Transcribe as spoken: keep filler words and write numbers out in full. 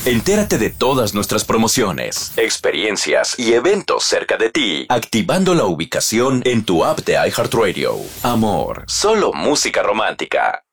Entérate de todas nuestras promociones, experiencias y eventos cerca de ti, activando la ubicación en tu app de iHeartRadio. Amor, solo música romántica.